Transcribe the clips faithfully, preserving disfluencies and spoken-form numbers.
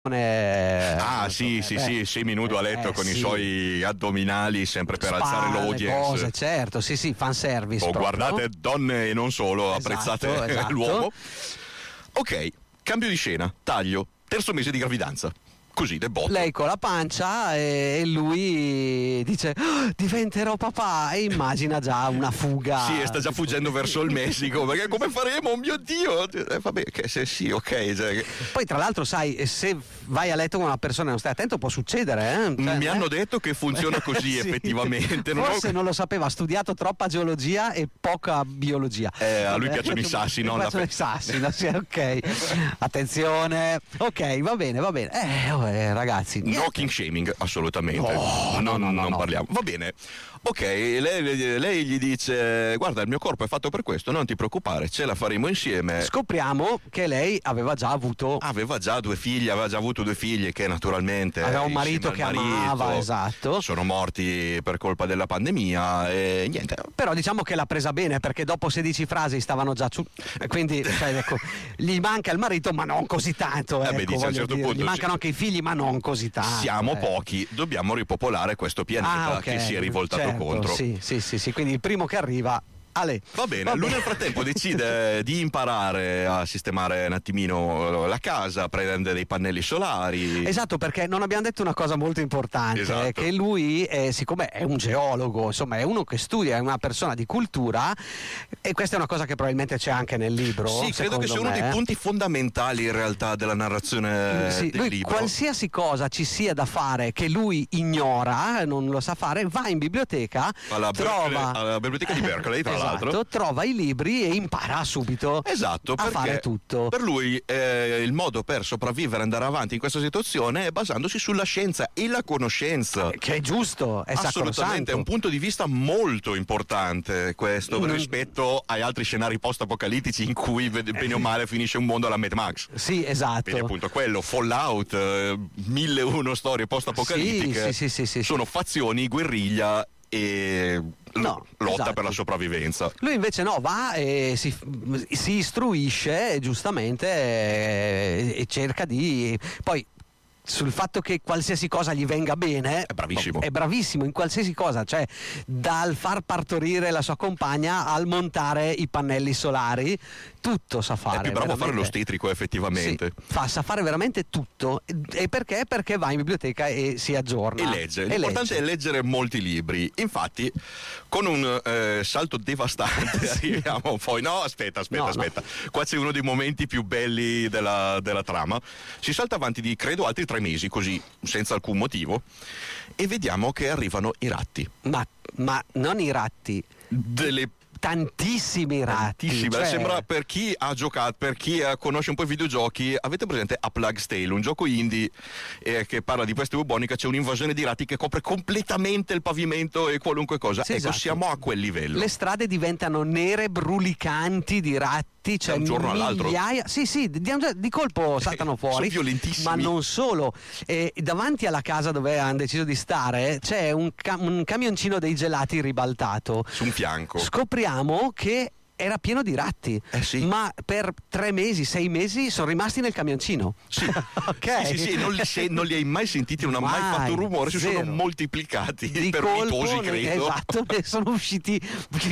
Ah sì eh, sì beh, sì seminudo a letto eh, con sì. i suoi addominali sempre per Spalle, alzare l'audience. cose, certo, sì sì, fanservice O proprio. guardate donne e non solo, Esatto, apprezzate esatto. l'uomo. Ok, cambio di scena, taglio, terzo mese di gravidanza. Così, del botto. Lei con la pancia e lui dice "Oh, diventerò papà", e immagina già una fuga. Sì, e sta già fuggendo verso il Messico, perché come faremo? Oh mio Dio! Eh, vabbè, che se sì, ok. Cioè... Poi tra l'altro sai, se vai a letto con una persona e non stai attento può succedere, eh? Cioè, Mi hanno eh? detto che funziona così, Sì. effettivamente. Non Forse ho... non lo sapeva, ha studiato troppa geologia e poca biologia. Eh, a lui Vabbè, piacciono i sassi, mi non la piacciono fe- i sassi, no? Sì, ok. Attenzione. Ok, va bene, va bene. Eh, vabbè, ragazzi. No king shaming, assolutamente. No, no, no, no, non no. parliamo. Va bene. Ok, lei, lei gli dice: guarda, il mio corpo è fatto per questo, non ti preoccupare, ce la faremo insieme. Scopriamo che lei aveva già avuto Aveva già due figli, aveva già avuto due figlie che naturalmente aveva un insieme marito al che marito amava, esatto. sono morti per colpa della pandemia e niente. Però diciamo che l'ha presa bene, perché dopo sedici frasi stavano già su, quindi cioè, ecco, gli manca il marito ma non così tanto, Eh ecco, beh, dice, a un voglio certo dire. punto Gli mancano sì. anche i figli ma non così tanto. Siamo eh. pochi, dobbiamo ripopolare questo pianeta Ah, ok. che si è rivoltato Certo, contro. Sì, sì, sì, sì, quindi il primo che arriva. Ale. Va bene, Va lui bene. nel frattempo decide di imparare a sistemare un attimino la casa, prende dei pannelli solari. Esatto, perché non abbiamo detto una cosa molto importante, Esatto. eh, che lui, eh, siccome è un geologo, insomma è uno che studia, è una persona di cultura, e questa è una cosa che probabilmente c'è anche nel libro. Sì, credo che sia secondo uno me. dei punti fondamentali in realtà della narrazione Sì, del lui libro. qualsiasi cosa ci sia da fare che lui ignora, non lo sa fare, va in biblioteca, Alla, trova Berkeley- alla biblioteca di Berkeley, tra esatto, l'altro. trova i libri e impara subito Esatto, a perché fare tutto. per lui eh, il modo per sopravvivere e andare avanti in questa situazione è basandosi sulla scienza e la conoscenza. Che è giusto, è Assolutamente, sacrosanto. è un punto di vista molto importante questo Non- rispetto agli altri scenari post-apocalittici in cui ved- bene o male finisce un mondo alla Mad Max. Sì, esatto. Quindi appunto quello, Fallout, eh, mille e uno storie post-apocalittiche, Sì, sì, sì, sì, sì. sono fazioni, guerriglia e l- No, lotta esatto. per la sopravvivenza. Lui invece no, va e si, si istruisce giustamente e, e cerca di... Poi sul fatto che qualsiasi cosa gli venga bene È bravissimo. è bravissimo in qualsiasi cosa, cioè dal far partorire la sua compagna al montare i pannelli solari, tutto sa fare. È più bravo a fare veramente. l'ostetrico effettivamente. Sì, fa, sa fare veramente tutto. E perché? Perché va in biblioteca e si aggiorna E legge. E L'importante legge. è leggere molti libri. Infatti, con un eh, salto devastante arriviamo poi. No, aspetta, aspetta, No, aspetta. Qua c'è uno dei momenti più belli della, della trama. Si salta avanti di credo altri tre mesi, così, senza alcun motivo, e vediamo che arrivano i ratti. ma, ma non i ratti, Delle tantissimi ratti. Tantissime. cioè- Sembra, per chi ha giocato, per chi eh, conosce un po' i videogiochi, avete presente A Plague's Tale, un gioco indie eh, che parla di peste bubonica, c'è un'invasione di ratti che copre completamente il pavimento e qualunque cosa. Sì, ecco, esatto. siamo a quel livello. Le strade diventano nere, brulicanti di ratti, cioè Da un giorno all'altro. migliaia. Sì, sì, di, di colpo saltano fuori. Sono violentissimi. Ma non solo. E davanti alla casa dove hanno deciso di stare c'è un, ca- un camioncino dei gelati ribaltato. Su un fianco. Scopriamo che era pieno di ratti, Eh sì. ma per tre mesi, sei mesi sono rimasti nel camioncino. Sì. Ok. Sì, sì, sì, non li, se- non li hai mai sentiti, non ha mai, Mai, fatto rumore, si sono zero. moltiplicati Di per colpo, mitosi, ne- credo. esatto, ne sono usciti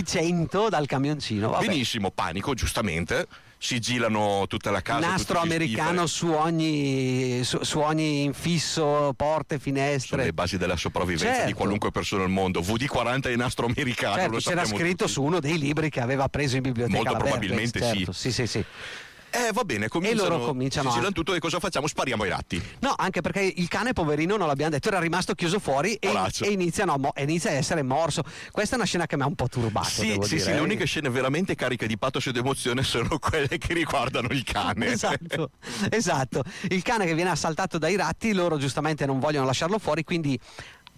cento dal camioncino. Vabbè. Benissimo, panico, giustamente. Sigillano tutta la casa. Nastro tutti gli americano schiferi. su ogni, su, su ogni infisso, porte, Sono finestre. le basi della sopravvivenza Certo. di qualunque persona al mondo. V D quaranta è nastro americano, Certo, lo c'era sappiamo scritto tutti. su uno dei libri che aveva preso in biblioteca. Molto la Berkeley, probabilmente certo. sì. Sì, sì, sì. Eh, va bene, cominciano, loro cominciano sigillano a- tutto e cosa facciamo? Spariamo ai ratti. No, anche perché il cane, poverino, non l'abbiamo detto, era rimasto chiuso fuori e, Poraccio. e inizia, no, mo- inizia a essere morso. Questa è una scena che mi ha un po' turbato. Sì, devo sì, dire. sì, le uniche scene veramente cariche di pathos ed emozione sono quelle che riguardano il cane. Esatto, esatto. Il cane che viene assaltato dai ratti, loro giustamente non vogliono lasciarlo fuori, quindi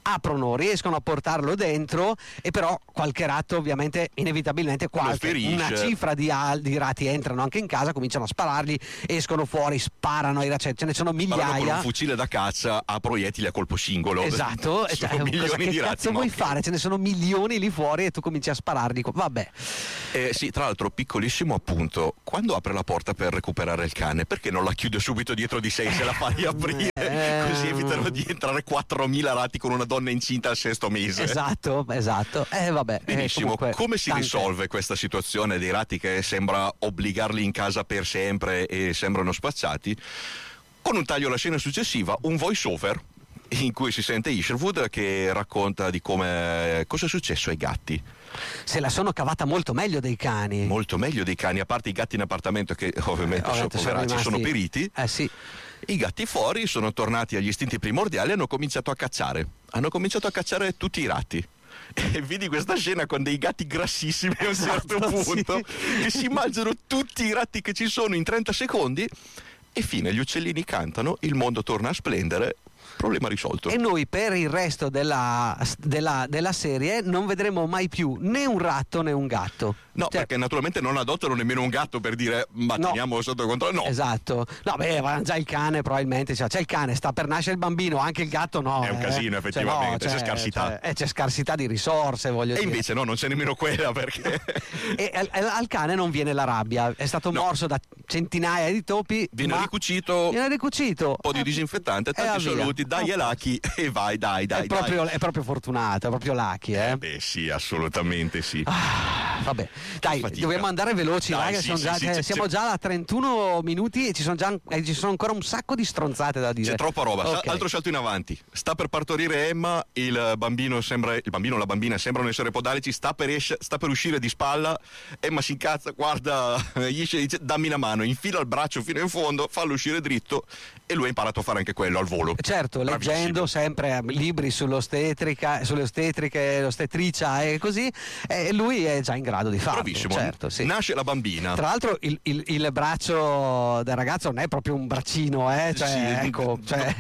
aprono, riescono a portarlo dentro, e però qualche ratto ovviamente inevitabilmente qualche una cifra di, di rati entrano anche in casa, cominciano a sparargli, escono fuori, sparano ai rati, ce ne sono migliaia. Sparano con un fucile da caccia a proiettili a colpo singolo. Esatto, sono cioè, milioni cosa, di che rati cazzo vuoi morti. fare? Ce ne sono milioni lì fuori e tu cominci a spararli. Vabbè. Eh, sì, tra l'altro, piccolissimo appunto, quando apre la porta per recuperare il cane, perché non la chiude subito dietro di sé e se la fa riaprire? Eh, Così evitano di entrare quattromila rati con una donna incinta al sesto mese. Esatto, esatto. Eh, vabbè, Benissimo, eh, comunque, come si tante... risolve questa situazione dei rati che sembra obbligarli in casa per sempre e sembrano spacciati? Con un taglio alla scena successiva, un voice over in cui si sente Isherwood che racconta di come cosa è successo ai gatti. Se la sono cavata molto meglio dei cani. Molto meglio dei cani, a parte i gatti in appartamento che ovviamente, eh, ovviamente sono, poveracci, sono, rimasti... sono periti. Eh sì. I gatti fuori sono tornati agli istinti primordiali e hanno cominciato a cacciare. Hanno cominciato a cacciare tutti i ratti. E vedi questa scena con dei gatti grassissimi a un certo esatto, punto, sì. che si mangiano tutti i ratti che ci sono in trenta secondi e fine, gli uccellini cantano, il mondo torna a splendere. Problema risolto. E noi per il resto della, della, della serie non vedremo mai più né un ratto né un gatto. No, cioè, perché naturalmente non adottano nemmeno un gatto per dire ma no, teniamolo sotto controllo. No. Esatto. No, beh, già il cane probabilmente, cioè, c'è il cane, sta per nascere il bambino, anche il gatto no. È un eh. casino effettivamente, cioè, no, c'è scarsità. Cioè, eh, c'è scarsità di risorse, voglio e dire. E invece no, non c'è nemmeno quella perché... e al, al cane non viene la rabbia, è stato no. morso da centinaia di topi. Viene ma ricucito, viene ricucito. Un po' di disinfettante, tanti saluti, dai e Lucky e vai, dai, dai. È proprio, dai. È proprio fortunato, è proprio Lucky, eh? eh beh sì, assolutamente sì. Ah, vabbè, dai, dobbiamo andare veloci, dai, raga, sì, sono sì, già, sì, cioè, c'è, siamo c'è... già a trentuno minuti e ci sono, già, eh, ci sono ancora un sacco di stronzate da dire. C'è troppa roba. Okay. Altro salto in avanti. Sta per partorire Emma, il bambino sembra il bambino o la bambina sembrano essere podalici, sta per, esce, sta per uscire di spalla. Emma si incazza, guarda, gli dice dammi la mano, infila il braccio fino in fondo, fallo uscire dritto e lui ha imparato a fare anche quello al volo. Certo, Bravissimo. Leggendo sempre libri sull'ostetrica, sulle ostetriche, l'ostetricia e così, e lui è già in grado di farlo. Bravissimo. Certo, sì. Nasce la bambina. Tra l'altro il, il, il braccio del ragazzo non è proprio un braccino, eh? Cioè, sì, ecco, cioè,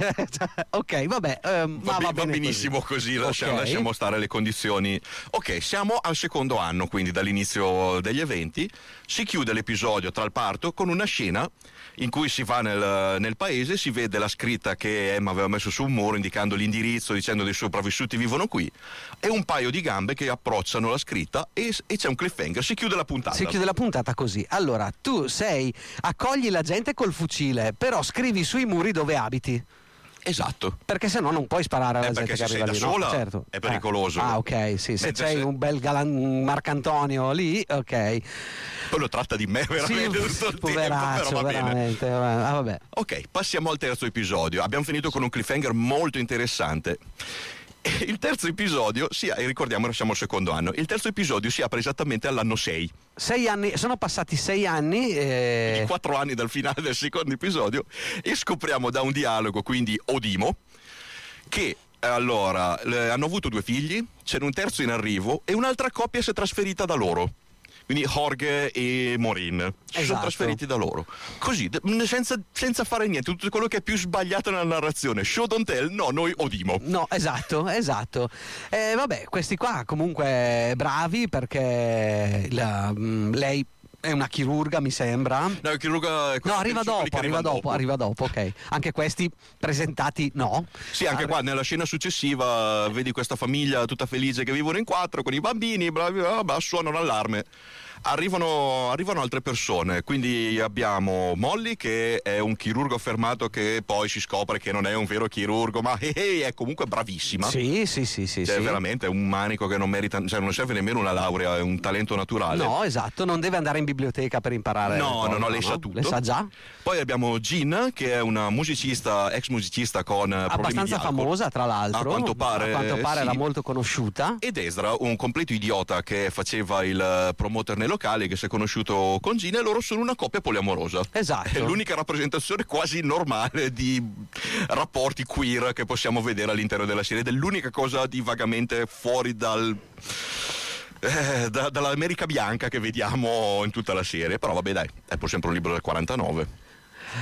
ok, vabbè, ehm, va, ma va, va bene benissimo così, così, lasciamo, okay. lasciamo stare le condizioni. Ok, siamo al secondo anno, quindi dall'inizio degli eventi. Si chiude l'episodio tra il parto con una scena in cui si va nel, nel paese, si vede la scritta che Emma aveva messo su un muro indicando l'indirizzo, dicendo dei sopravvissuti vivono qui, e un paio di gambe che approcciano la scritta e, e c'è un cliffhanger, si chiude la puntata. Si chiude la puntata così. Allora, tu sei, accogli la gente col fucile, però scrivi sui muri dove abiti. Esatto. Perché se no non puoi sparare alla eh, gente che se arriva sei lì, da sola no? Certo. è pericoloso. Ah, ah, ok, sì, se Mentre c'hai se... un bel galan Marcantonio lì, ok. Poi lo tratta di me veramente sì, tutto il poveraccio, tempo, però va veramente. bene. Ah, vabbè. Ok, passiamo al terzo episodio. Abbiamo finito con un cliffhanger molto interessante. Il terzo episodio, si, e ricordiamo, siamo al secondo anno. Il terzo episodio si apre esattamente all'anno sei. Sei anni, sono passati sei anni. E... Quindi quattro anni dal finale del secondo episodio. E scopriamo da un dialogo, quindi Odimo, che allora le, hanno avuto due figli, c'è un terzo in arrivo e un'altra coppia si è trasferita da loro. Quindi Jorge e Maureen si esatto. sono trasferiti da loro. Così, senza, senza fare niente, tutto quello che è più sbagliato nella narrazione. Show don't tell, no, noi Odimo. No, esatto, esatto. Eh, vabbè, questi qua comunque bravi perché la, mh, lei è una chirurga, mi sembra. No, chirurga, no arriva dopo, arriva dopo, dopo, arriva dopo, ok. Anche questi presentati no. Sì, anche Arri- qua nella scena successiva vedi questa famiglia tutta felice che vivono in quattro con i bambini, bravi, bla bla, suonano l'allarme. Arrivano, arrivano altre persone, quindi abbiamo Molly che è un chirurgo affermato che poi si scopre che non è un vero chirurgo, ma hey, hey, è comunque bravissima. Sì, sì, sì, sì. Cioè, sì. veramente è un manico che non merita, cioè non serve nemmeno una laurea, è un talento naturale. No, esatto, non deve andare in biblioteca per imparare. No, no, no, lei no? sa tutto. Le sa già. Poi abbiamo Jean, che è una musicista, ex musicista con abbastanza famosa, tra l'altro. A quanto pare, a quanto pare sì. Era molto conosciuta. Ed Ezra, un completo idiota che faceva il promoter nei locali, che si è conosciuto con Gina, e loro sono una coppia poliamorosa. Esatto. È l'unica rappresentazione quasi normale di rapporti queer che possiamo vedere all'interno della serie, ed è l'unica cosa di vagamente fuori dal eh, da, dall'America bianca che vediamo in tutta la serie. Però vabbè, dai, è pur sempre un libro del quarantanove.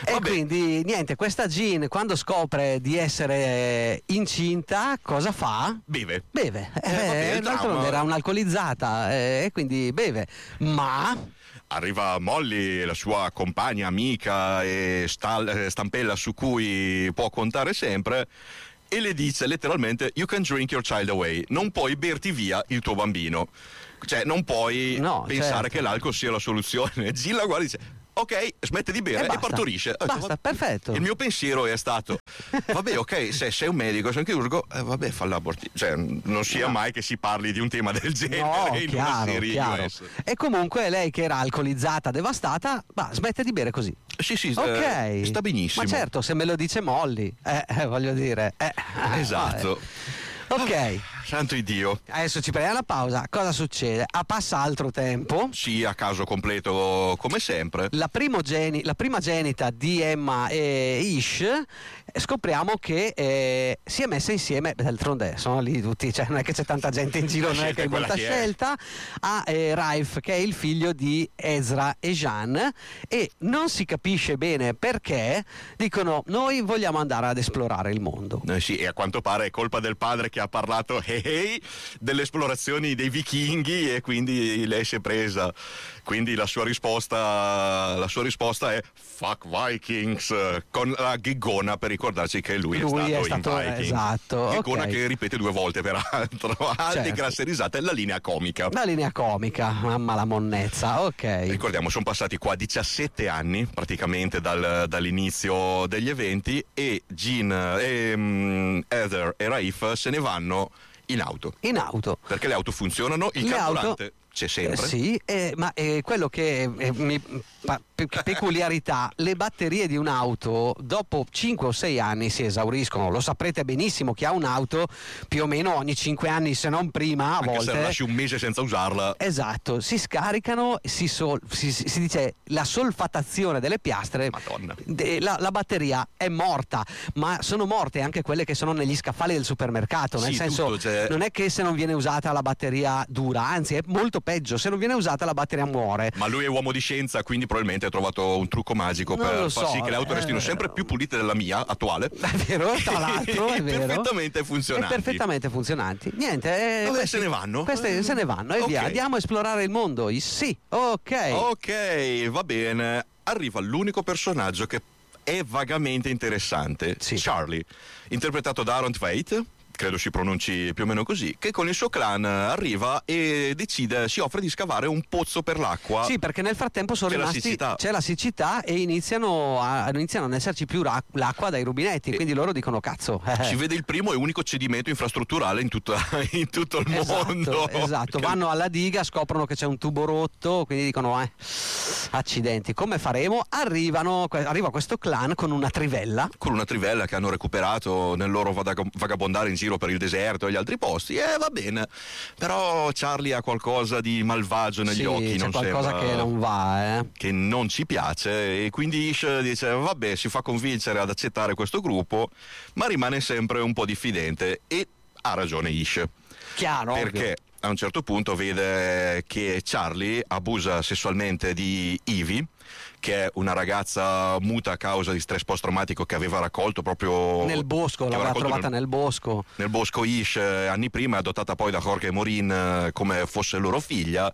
E Vabbè. quindi niente, questa Jean quando scopre di essere incinta cosa fa? Beve. Beve. Eh, vabbè, il d'altronde dramma. era un'alcolizzata eh, e quindi beve. Ma Arriva Molly, la sua compagna, amica e stal- eh, stampella su cui può contare sempre, e le dice letteralmente: you can drink your child away, non puoi berti via il tuo bambino, cioè non puoi No, pensare certo. che l'alcol sia la soluzione. Jill la guarda e dice: ok, smette di bere E e, basta. partorisce. Ho detto, Basta, va- perfetto. Il mio pensiero è stato: vabbè, ok, se sei un medico, sei un chirurgo, eh, vabbè, falla abortire. Cioè, non sia No. mai che si parli di un tema del genere no, in una chiaro, serie chiaro. U S. E comunque lei che era alcolizzata, devastata, bah, smette di bere così. Sì, sì, Ok, eh, sta benissimo. Ma certo, se me lo dice Molly, eh, eh, voglio dire. eh, Esatto. vabbè. Ok, Santo Iddio. adesso ci prendiamo la pausa. Cosa succede? A passa altro tempo. Sì, a caso completo come sempre. La, primogeni- la primogenita di Emma e Ish eh, scopriamo che eh, si è messa insieme, d'altronde sono lì tutti, cioè non è che c'è tanta gente in giro, La non è scelta che è è quella molta che è. scelta, a eh, Raif, che è il figlio di Ezra e Jean, e non si capisce bene perché dicono: noi vogliamo andare ad esplorare il mondo. Eh sì, e a quanto pare è colpa del padre che ha parlato hey, hey, delle esplorazioni dei vichinghi, e quindi lei si è presa. Quindi la sua risposta la sua risposta è fuck Vikings, con la ghiggona per ricordarci che lui, Lui è è stato, stato- in Vikings. esatto, Ghiggona ok. che ripete due volte peraltro. Alte Certo. grasse risate, la linea comica. La linea comica, mamma la monnezza, ok. Ricordiamo, sono passati qua diciassette anni praticamente dal- dall'inizio degli eventi, e Jean e mm, Heather e Raif se ne vanno in auto, In auto. perché le auto funzionano, il Le carburante auto- c'è sempre. Eh, sì, eh, ma eh, quello che eh, mi, pa- pe- peculiarità, le batterie di un'auto dopo cinque o sei anni si esauriscono. Lo saprete benissimo, chi ha un'auto più o meno ogni cinque anni, se non prima, a Anche volte. se la lasci un mese senza usarla. Esatto, si scaricano, si, sol- si, si- si dice la solfatazione delle piastre. Madonna. de- la, la batteria è morta, ma sono morte anche quelle che sono negli scaffali del supermercato. Nel Sì, senso, tutto, cioè- non è che se non viene usata la batteria dura, anzi è molto peggio, se non viene usata la batteria muore. Ma lui è uomo di scienza, quindi probabilmente ha trovato un trucco magico Non per lo far so, sì che le auto eh, restino sempre più pulite della mia attuale. È vero, tra l'altro, è vero. Perfettamente funzionanti. E perfettamente funzionanti. Niente, eh, Dove questi- se ne vanno? Queste se ne vanno e Ok. via. Andiamo a esplorare il mondo. I- Sì, ok. Ok, va bene. Arriva l'unico personaggio che è vagamente interessante, Sì. Charlie, interpretato da Aaron Tveit, credo si pronunci più o meno così, che con il suo clan arriva e decide, si offre di scavare un pozzo per l'acqua. Sì, perché nel frattempo sono C'è la rimasti, siccità. c'è la siccità e iniziano a, iniziano a non esserci più ra- l'acqua dai rubinetti, E- quindi loro dicono cazzo. eh, Si vede il primo e unico cedimento infrastrutturale in, tutta- in tutto il Esatto, mondo. esatto. Che- Vanno alla diga, scoprono che c'è un tubo rotto, quindi dicono eh, accidenti, come faremo? Arrivano, que- arriva questo clan con una trivella. Con una trivella che hanno recuperato nel loro vada- vagabondare in giro per il deserto e gli altri posti, e eh, va bene. Però Charlie ha qualcosa di malvagio negli Sì, occhi, c'è non qualcosa sembra- che non va, eh. che non ci piace, e quindi Ish dice vabbè, si fa convincere ad accettare questo gruppo, ma rimane sempre un po' diffidente, e ha ragione Ish, Chiaro, ovvio. perché a un certo punto vede che Charlie abusa sessualmente di Ivy, che è una ragazza muta a causa di stress post-traumatico che aveva raccolto proprio Nel bosco, che aveva l'aveva raccolto trovata nel, nel bosco. nel bosco Ish eh, anni prima, adottata poi da Jorge Morin eh, come fosse loro figlia,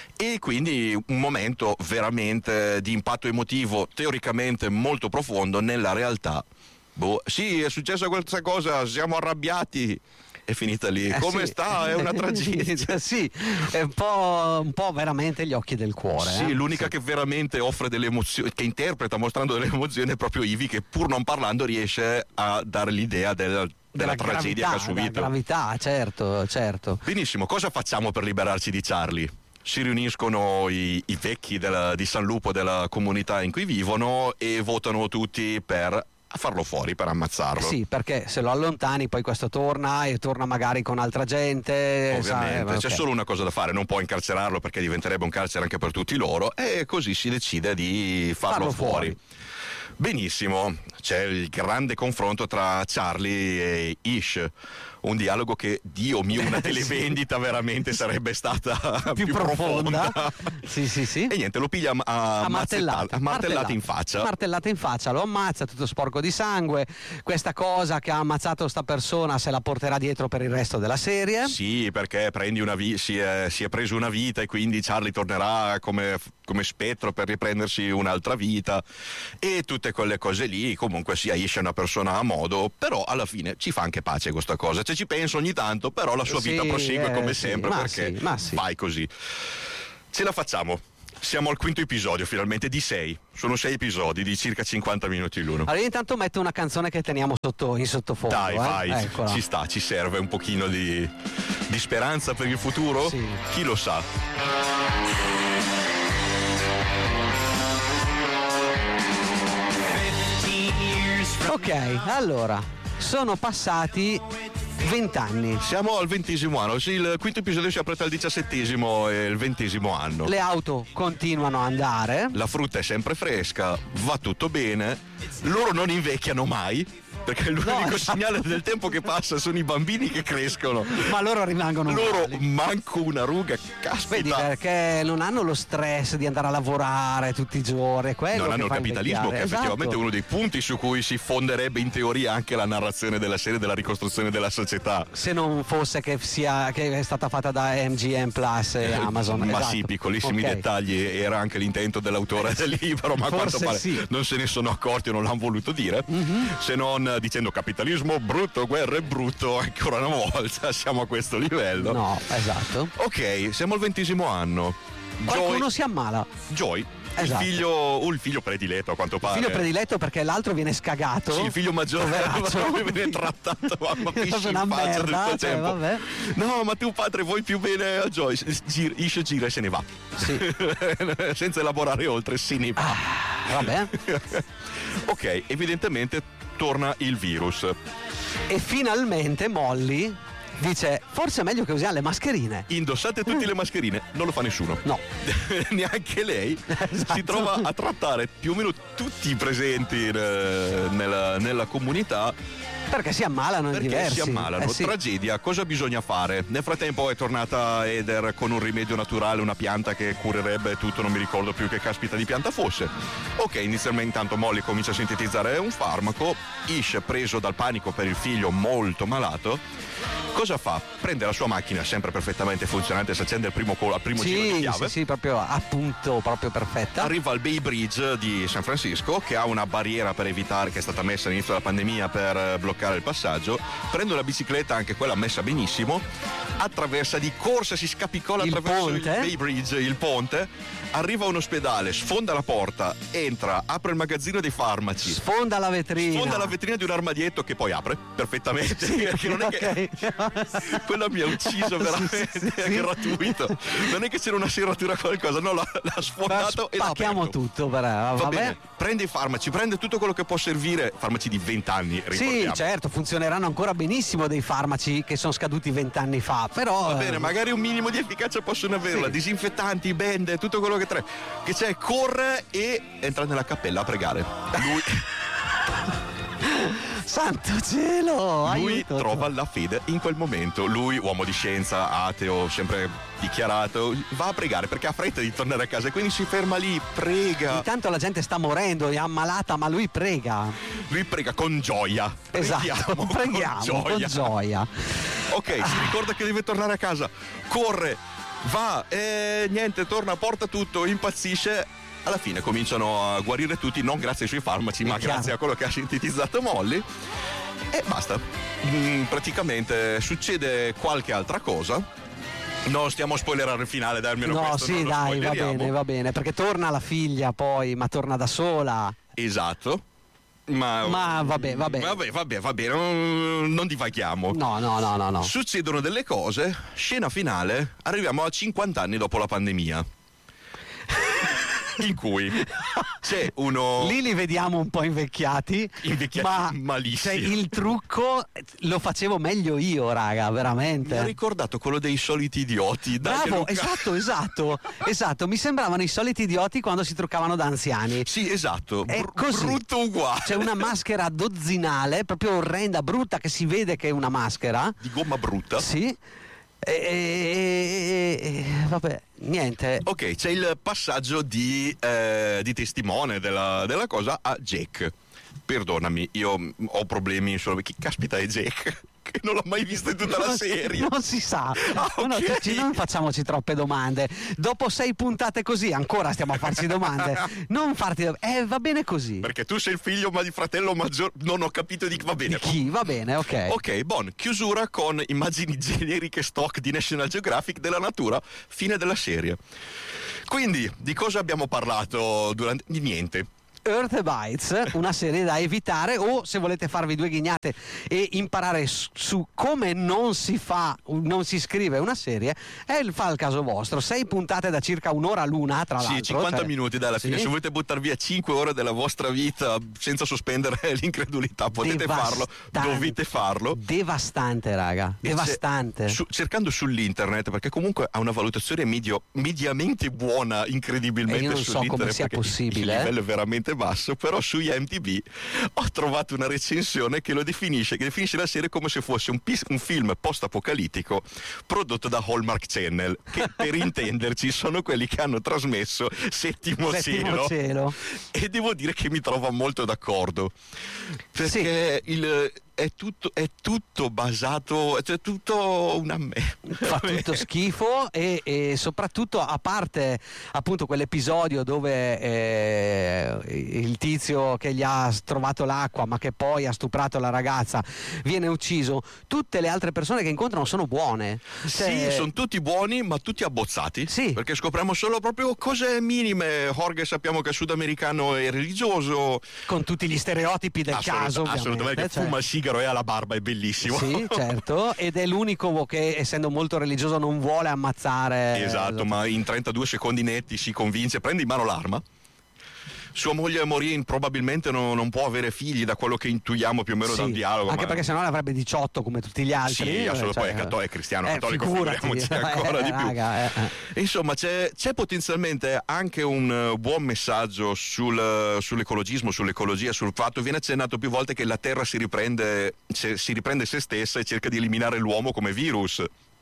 e quindi un momento veramente di impatto emotivo teoricamente molto profondo. Nella realtà, boh, sì, è successa questa cosa, siamo arrabbiati, è finita lì. Eh, Come sì. sta? È una tragedia. Sì, è un po', un po' veramente gli occhi del cuore. Sì, eh. l'unica Sì. che veramente offre delle emozioni, che interpreta mostrando delle emozioni, è proprio Ivy, che pur non parlando riesce a dare l'idea del- della, tragedia gravità, che ha subito. della gravità, certo, certo. Benissimo, cosa facciamo per liberarci di Charlie? Si riuniscono i, i vecchi della- di San Lupo, della comunità in cui vivono, e votano tutti per farlo fuori, per ammazzarlo. Sì, perché se lo allontani poi questo torna e torna magari con altra gente. Ovviamente, sai, c'è ok. solo una cosa da fare, non puoi incarcerarlo perché diventerebbe un carcere anche per tutti loro, e così si decide di farlo, Farlo fuori. fuori. Benissimo, c'è il grande confronto tra Charlie e Ish, un dialogo che, Dio mio, una televendita sì. veramente sarebbe stata più, più profonda. profonda. Sì, sì, sì. E niente, lo piglia a, a martellata, a martellata in faccia. Martellata in faccia, lo ammazza, tutto sporco di sangue. Questa cosa che ha ammazzato sta persona se la porterà dietro per il resto della serie. Sì, perché prendi una vi- si, è, si è preso una vita e quindi Charlie tornerà come, come spettro per riprendersi un'altra vita e tutte quelle cose lì. Comunque sia, Ish è una persona a modo, però alla fine ci fa anche pace questa cosa. Cioè ci penso ogni tanto, però la sua vita sì, prosegue eh, come sì, sempre perché sì, sì. vai così. Ce la facciamo. Siamo al quinto episodio finalmente di sei. Sono sei episodi di circa cinquanta minuti l'uno. Allora intanto metto una canzone che teniamo sotto, in sottofondo. Dai, eh? vai, Eccola. Ci sta, ci serve un pochino di, di speranza per il futuro? Sì. Chi lo sa? Ok, allora, sono passati vent'anni. Siamo al ventesimo anno, sì, il quinto episodio si apre tra il diciassettesimo e il ventesimo anno. Le auto continuano a andare. La frutta è sempre fresca, va tutto bene, loro non invecchiano mai. Perché l'unico no, segnale del tempo che passa sono i bambini che crescono. Ma loro rimangono Loro uguali. Manco una ruga, caspita. Vedi, perché non hanno lo stress di andare a lavorare tutti i giorni. Quello non hanno il capitalismo, che è esatto. effettivamente uno dei punti su cui si fonderebbe in teoria anche la narrazione della serie, della ricostruzione della società. Se non fosse che sia che è stata fatta da M G M Plus e Amazon. Ma esatto. sì, piccolissimi okay. dettagli, era anche l'intento dell'autore del libro, ma a quanto pare sì. non se ne sono accorti o non l'hanno voluto dire, mm-hmm. se non dicendo capitalismo brutto, guerra è brutto, ancora una volta siamo a questo livello. No, esatto. Ok, siamo al ventesimo anno. Qualcuno Joy, si ammala. Joy, esatto. il figlio, uh, il figlio prediletto a quanto pare. Il figlio prediletto perché l'altro viene scagato. Sì, il figlio maggiore viene trattato ma pisci in una faccia merda, tutto il cioè, tempo. Vabbè. No, ma tu padre vuoi più bene a Joy. Gira, Ish gira e se ne va. Sì. Senza elaborare oltre, se ne va. Ah, vabbè. Ok, evidentemente torna il virus. E finalmente Molly dice: forse è meglio che usiamo le mascherine. Indossate tutte le mascherine, non lo fa nessuno. No. Neanche lei. Esatto. Si trova a trattare più o meno tutti i presenti eh, nella, nella comunità. Perché si ammalano in diversi. Perché si ammalano. Eh sì. Tragedia, cosa bisogna fare? Nel frattempo è tornata Heather con un rimedio naturale, una pianta che curerebbe tutto, non mi ricordo più che caspita di pianta fosse. Ok, inizialmente intanto Molly comincia a sintetizzare un farmaco. Ish, preso dal panico per il figlio molto malato, cosa fa? Prende la sua macchina, sempre perfettamente funzionante, si accende il primo, col- al primo sì, giro di chiave. Sì, sì, proprio appunto, proprio perfetta. Arriva al Bay Bridge di San Francisco, che ha una barriera per evitare, che è stata messa all'inizio della pandemia per bloccare il passaggio. Prende una bicicletta, anche quella messa benissimo, attraversa di corsa, si scapicola il attraverso ponte. il Bay Bridge, il ponte, arriva a un ospedale, sfonda la porta, entra, apre il magazzino dei farmaci, sfonda la vetrina, sfonda la vetrina di un armadietto che poi apre perfettamente. Sì, perché non è okay. che quella mi ha ucciso veramente, sì, sì, sì. È gratuito. Non è che c'era una serratura qualcosa, no, l'ha, l'ha sfondato e l'ha aperto. Spacchiamo tutto, però. Va, Va vabbè. bene, prende i farmaci, prende tutto quello che può servire, farmaci di venti anni, ricordiamo. Sì, certo, funzioneranno ancora benissimo dei farmaci che sono scaduti vent'anni fa, però... Va bene, magari un minimo di efficacia possono averla, sì. Disinfettanti, bende, tutto quello che, tre, che c'è, corre e entra nella cappella a pregare. Lui... Santo cielo! Lui aiuto. trova la fede in quel momento. Lui, uomo di scienza, ateo, sempre dichiarato, va a pregare perché ha fretta di tornare a casa e quindi si ferma lì, prega. Intanto la gente sta morendo, è ammalata, ma lui prega. Lui prega con gioia. Esatto, preghiamo, preghiamo con gioia. Con gioia. Ok, si ricorda che deve tornare a casa, corre, va e niente, torna, porta tutto, impazzisce. Alla fine cominciano a guarire tutti, non grazie ai suoi farmaci, ma chiaro. grazie a quello che ha sintetizzato Molly. E basta. Mm, praticamente succede qualche altra cosa. Non stiamo a spoilerare il finale, dai, almeno no, questo sì, non lo dai, va spoileriamo. bene, va bene, perché torna la figlia poi, ma torna da sola. Esatto. Ma, ma vabbè, vabbè. Vabbè, vabbè, vabbè, non, non divaghiamo. No, no, no, no, no. Succedono delle cose, scena finale, arriviamo a cinquanta anni dopo la pandemia. in cui c'è uno... Lì li vediamo un po' invecchiati, invecchiati ma malissimo. Cioè, il trucco lo facevo meglio io, raga, veramente. Mi ha ricordato quello dei soliti idioti. Bravo, Luca. esatto, esatto, esatto. Mi sembravano i soliti idioti quando si truccavano da anziani. Sì, esatto. È Br- così. Brutto uguale. C'è una maschera dozzinale, proprio orrenda, brutta, che si vede che è una maschera. Di gomma brutta. Sì. E, e, e, vabbè, niente. Ok, c'è il passaggio di, eh, di testimone della, della cosa a Jack. Perdonami, io ho problemi solo. Chi caspita è Jack? Che non l'ho mai visto in tutta la serie. Non si sa. Ah, okay. No, cioè, non facciamoci troppe domande. Dopo sei puntate così ancora stiamo a farci domande. Non farti eh, va bene così. Perché tu sei il figlio ma di fratello maggiore. Non ho capito di chi. Va bene. Di chi? Va bene, ok. Ok, buon. Chiusura con immagini generiche stock di National Geographic della natura. Fine della serie. Quindi, di cosa abbiamo parlato durante... Di niente. Earth Bites, una serie da evitare, o se volete farvi due ghignate e imparare su, su come non si fa, non si scrive una serie, è il, fa il caso vostro. Sei puntate da circa un'ora l'una, tra l'altro. Sì, cinquanta cioè, minuti dalla fine. sì. Se volete buttare via cinque ore della vostra vita senza sospendere l'incredulità, potete Devastante. farlo, dovete farlo. Devastante, raga, E devastante. se, su, cercando sull'internet, perché comunque ha una valutazione medio, mediamente buona, incredibilmente e io non so come sia possibile. Il livello è veramente basso, però su I M D B ho trovato una recensione che lo definisce, che definisce la serie come se fosse un, pis, un film post-apocalittico prodotto da Hallmark Channel, che per intenderci sono quelli che hanno trasmesso Settimo, Settimo Cielo. Cielo. E devo dire che mi trovo molto d'accordo, perché sì. il... È tutto, è tutto basato, cioè tutto una me. Fa tutto schifo e, e soprattutto, a parte appunto quell'episodio dove eh, il tizio che gli ha trovato l'acqua ma che poi ha stuprato la ragazza viene ucciso, tutte le altre persone che incontrano sono buone. Cioè... Sì, sono tutti buoni ma tutti abbozzati. Sì. Perché scopriamo solo proprio cose minime. Jorge sappiamo che è sudamericano e religioso. Con tutti gli stereotipi del Assolut- caso, ovviamente. Assolutamente, che cioè... fuma il sigaro e ha la barba, è bellissimo. Sì, certo, ed è l'unico che, essendo molto religioso, non vuole ammazzare. Esatto, ma in trentadue secondi netti si convince, prende in mano l'arma. Sua moglie Maureen probabilmente non, non può avere figli, da quello che intuiamo più o meno sì, dal dialogo. Anche ma... perché sennò ne avrebbe diciotto come tutti gli altri. Sì, assolutamente, cioè, poi è, catto- è cristiano, eh, cattolico, figurati, figuriamoci ancora eh, di più. Raga, eh, eh. Insomma, c'è, c'è potenzialmente anche un uh, buon messaggio sul, uh, sull'ecologismo, sull'ecologia, sul fatto, viene accennato più volte che la Terra si riprende, se, si riprende se stessa e cerca di eliminare l'uomo come virus.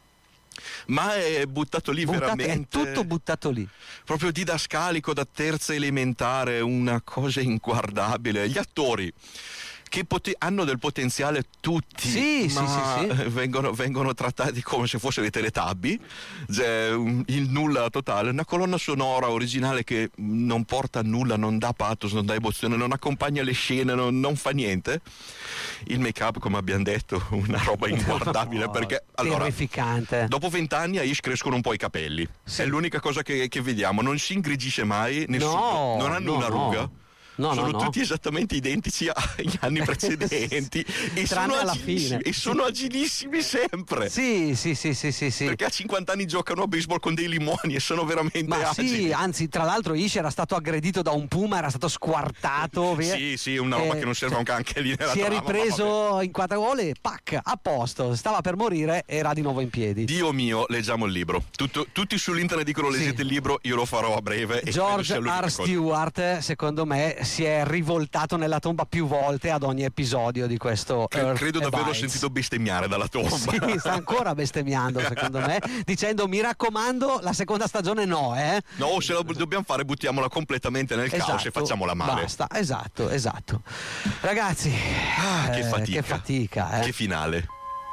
Ma è buttato lì Buttate, veramente. È tutto buttato lì. Proprio didascalico da terza elementare, una cosa inguardabile. Gli attori che pote- hanno del potenziale tutti, sì, ma sì, sì, sì. Vengono, vengono trattati come se fossero i Teletubby, cioè, un, il nulla totale. Una colonna sonora originale che non porta a nulla, non dà pathos, non dà emozione, non accompagna le scene, non, non fa niente. Il make up, come abbiamo detto, una roba inguardabile. No, perché allora, terrificante. dopo vent'anni a Ish crescono un po' i capelli, sì. È l'unica cosa che, che vediamo, non si ingrigisce mai, nessuno, no, non hanno no, una ruga. No. No, sono no, no. tutti esattamente identici agli anni precedenti e, sono alla agilissimi, fine. e sono agilissimi sempre. Sì, sì, sì, sì, sì, sì. Perché a cinquanta anni giocano a baseball con dei limoni e sono veramente Ma agili. sì, anzi, tra l'altro Ish era stato aggredito da un puma, era stato squartato via. Sì, sì, una roba eh, che non serve cioè, anche lì nella si trama, è ripreso in quattro gol e pac, a posto, stava per morire, era di nuovo in piedi. Dio mio, leggiamo il libro. Tutto, tutti sull'internet dicono leggete sì. il libro, io lo farò a breve. George R. Stewart, secondo me, si è rivoltato nella tomba più volte ad ogni episodio di questo Cre- Earth credo davvero Bites. sentito bestemmiare dalla tomba. Sì, sta ancora bestemmiando, secondo me, dicendo mi raccomando la seconda stagione no, eh? No, se la dobbiamo fare buttiamola completamente nel esatto, caos e facciamola male. Basta, esatto, esatto. Ragazzi, ah, che eh, fatica. Che fatica, eh. Che finale.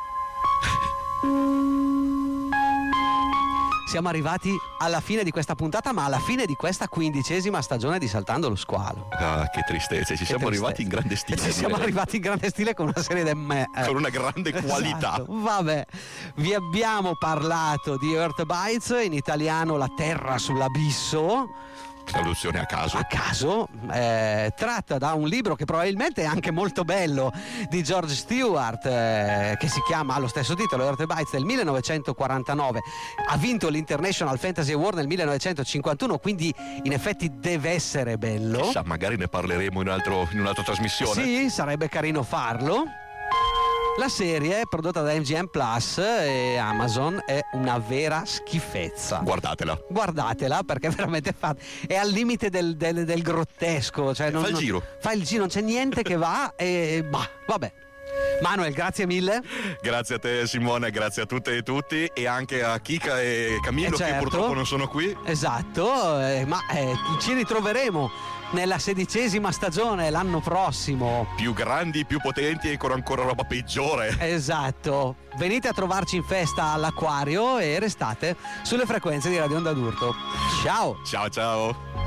Siamo arrivati alla fine di questa puntata, ma alla fine di questa quindicesima stagione di Saltando lo Squalo. Ah, che tristezza, ci che siamo tristezza. arrivati in grande stile. Ci siamo arrivati in grande stile con una serie di me. Eh. Con una grande qualità. Esatto. Vabbè, vi abbiamo parlato di Earth Bites, in italiano La Terra sull'abisso. traduzione a caso, a caso eh, tratta da un libro che probabilmente è anche molto bello di George Stewart, eh, che si chiama, ha lo stesso titolo, Earth Bites, del millenovecentoquarantanove. Ha vinto l'International Fantasy Award nel millenovecentocinquantuno, quindi in effetti deve essere bello. Chissà, magari ne parleremo in, altro, in un'altra trasmissione. Sì, sarebbe carino farlo. La serie, prodotta da M G M Plus e Amazon, è una vera schifezza. Guardatela. Guardatela, perché veramente fa, è al limite del, del, del grottesco. Cioè non, fa il giro. Non, fa il giro, non c'è niente che va e bah, vabbè. Manuel, grazie mille. Grazie a te Simone, grazie a tutte e tutti, e anche a Kika e Camillo, eh certo, che purtroppo non sono qui. Esatto, eh, ma eh, ci ritroveremo nella sedicesima stagione l'anno prossimo. Più grandi, più potenti e con ancora roba peggiore. Esatto. Venite a trovarci in festa all'Acquario e restate sulle frequenze di Radio Onda d'Urto. Ciao. Ciao ciao.